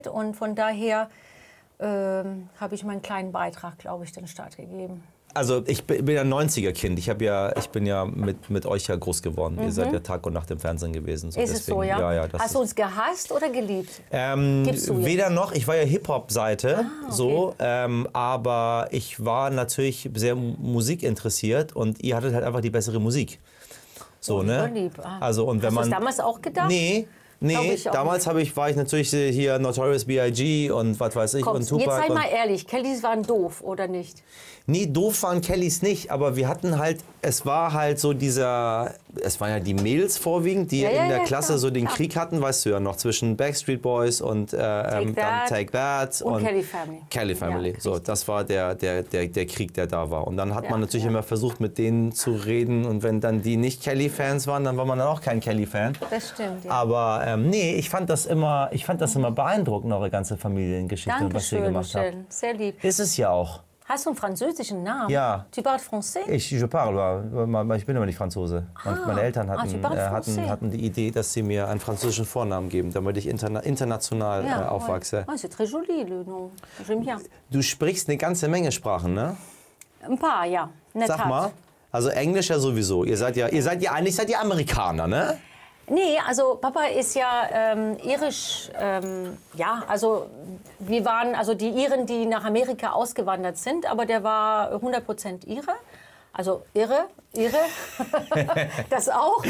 Und von daher habe ich meinen kleinen Beitrag, glaube ich, den Staat gegeben. Also ich bin ja ein 90er-Kind. Ich bin ja mit euch ja groß geworden. Ihr seid ja Tag und Nacht im Fernsehen gewesen. So ist deswegen, es so, ja? Ja, hast du uns gehasst oder geliebt? Weder noch. Ich war ja Hip-Hop-Seite, okay. so, aber ich war natürlich sehr musikinteressiert und ihr hattet halt einfach die bessere Musik. So, ne? Lieb. Also, und wenn hast du das damals auch gedacht? Nee, damals war ich natürlich hier Notorious B.I.G. und was weiß ich und Tupac. Jetzt sei mal ehrlich, Kellys waren doof, oder nicht? Nee, doof waren Kellys nicht, aber wir hatten halt, es war halt so es waren ja die Mädels vorwiegend, die in der Klasse so den Krieg hatten, weißt du ja noch, zwischen Backstreet Boys und Take That und Kelly Family. Kelly Family, ja, so, das war der Krieg, der da war. Und dann hat man natürlich immer versucht, mit denen zu reden und wenn dann die nicht Kelly-Fans waren, dann war man dann auch kein Kelly-Fan. Das stimmt, ja. Aber nee, ich fand das immer beeindruckend, eure ganze Familiengeschichte und was ihr gemacht habt. Sehr lieb. Ist es ja auch. Hast du einen französischen Namen? Ja. Tu parles français? Je parle, ich bin aber nicht Franzose. Meine Eltern hatten die Idee, dass sie mir einen französischen Vornamen geben, damit ich international aufwachse. Ouais. C'est très joli, le nom. J'aime bien. Du sprichst eine ganze Menge Sprachen, ne? Ein paar, ja. Sag mal, also Englisch ja sowieso. Ihr seid ja eigentlich Amerikaner, ne? Nee, also Papa ist ja irisch, ja, also wir waren also die Iren, die nach Amerika ausgewandert sind, aber der war 100% Ire, also Irre, das auch.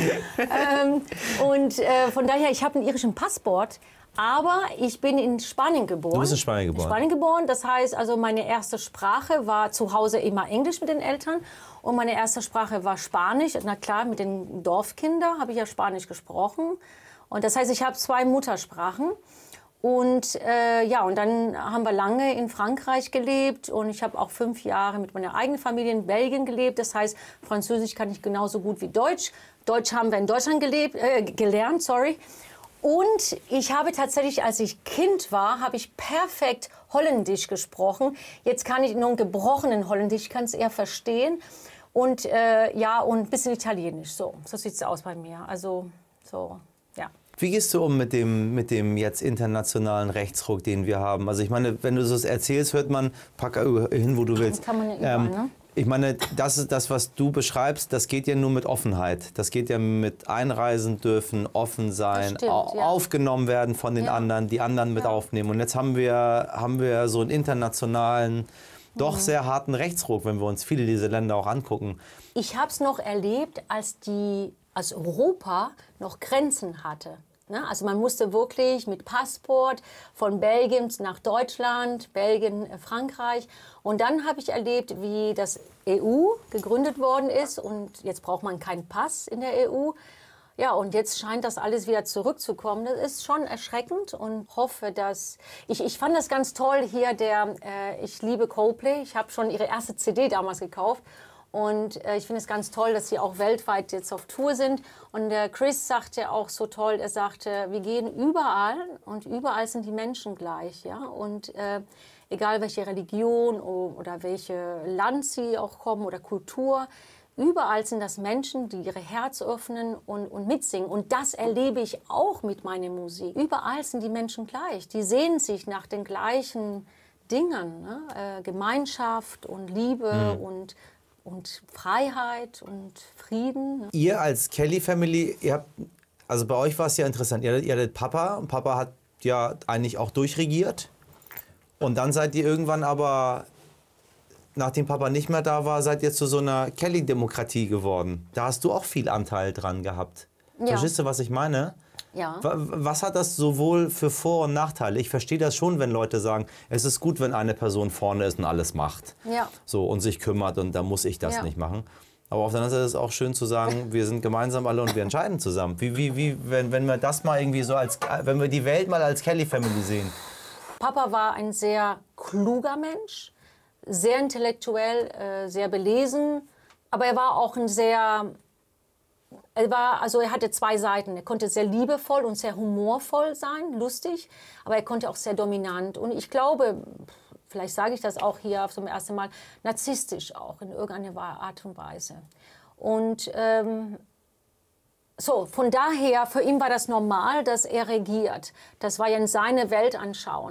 Von daher, ich habe einen irischen Passport. Aber ich bin in Spanien geboren. Du bist in Spanien geboren? In Spanien geboren, das heißt, also meine erste Sprache war zu Hause immer Englisch mit den Eltern. Und meine erste Sprache war Spanisch. Na klar, mit den Dorfkindern habe ich ja Spanisch gesprochen. Und das heißt, ich habe 2 Muttersprachen. Und und dann haben wir lange in Frankreich gelebt. Und ich habe auch 5 Jahre mit meiner eigenen Familie in Belgien gelebt. Das heißt, Französisch kann ich genauso gut wie Deutsch. Deutsch haben wir in Deutschland gelernt, sorry. Und ich habe tatsächlich, als ich Kind war, habe ich perfekt Holländisch gesprochen. Jetzt kann ich nur einen gebrochenen Holländisch, ich kann es eher verstehen. Und und ein bisschen Italienisch. So sieht es aus bei mir. Also so, ja. Wie gehst du um mit dem jetzt internationalen Rechtsruck, den wir haben? Also ich meine, wenn du so erzählst, hört man, pack hin, wo du willst. Das kann man ja überall, ne? Ich meine, das, was du beschreibst, das geht ja nur mit Offenheit. Das geht ja mit einreisen dürfen, offen sein, stimmt, aufgenommen werden von den anderen, die anderen mit aufnehmen. Und jetzt haben wir so einen internationalen, doch sehr harten Rechtsruck, wenn wir uns viele dieser Länder auch angucken. Ich habe es noch erlebt, als Europa noch Grenzen hatte. Also man musste wirklich mit Passport von Belgien nach Deutschland, Belgien, Frankreich. Und dann habe ich erlebt, wie das EU gegründet worden ist. Und jetzt braucht man keinen Pass in der EU. Ja, und jetzt scheint das alles wieder zurückzukommen. Das ist schon erschreckend und hoffe, dass... Ich fand das ganz toll hier, ich liebe Coldplay. Ich habe schon ihre erste CD damals gekauft. Und ich finde es ganz toll, dass sie auch weltweit jetzt auf Tour sind. Und der Chris sagte auch so toll, er sagte, wir gehen überall und überall sind die Menschen gleich. Ja? Und egal welche Religion oder welche Land sie auch kommen oder Kultur, überall sind das Menschen, die ihre Herz öffnen und mitsingen. Und das erlebe ich auch mit meiner Musik. Überall sind die Menschen gleich. Die sehnen sich nach den gleichen Dingen. Ne? Gemeinschaft und Liebe und Freiheit und Frieden. Ihr als Kelly Family, also bei euch war es ja interessant, ihr hattet Papa und Papa hat ja eigentlich auch durchregiert und dann seid ihr irgendwann aber, nachdem Papa nicht mehr da war, seid ihr zu so einer Kelly-Demokratie geworden. Da hast du auch viel Anteil dran gehabt. Ja. Verstehst du, was ich meine? Ja. Was hat das sowohl für Vor- und Nachteile? Ich verstehe das schon, wenn Leute sagen, es ist gut, wenn eine Person vorne ist und alles macht. Ja. So, und sich kümmert und da muss ich das nicht machen. Aber auf der anderen Seite ist es auch schön zu sagen, wir sind gemeinsam alle und wir entscheiden zusammen. Wenn wir das mal irgendwie so wenn wir die Welt mal als Kelly Family sehen. Papa war ein sehr kluger Mensch, sehr intellektuell, sehr belesen, aber er war auch er hatte 2 Seiten. Er konnte sehr liebevoll und sehr humorvoll sein, lustig, aber er konnte auch sehr dominant. Und ich glaube, vielleicht sage ich das auch hier zum ersten Mal, narzisstisch auch in irgendeiner Art und Weise. Und So, von daher, für ihn war das normal, dass er regiert. Das war ja seine Weltanschauung.